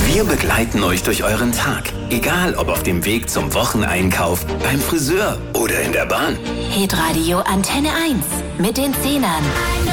Wir begleiten euch durch euren Tag. Egal ob auf dem Weg zum Wocheneinkauf, beim Friseur oder in der Bahn. Hitradio Antenne 1 mit den Zehnern.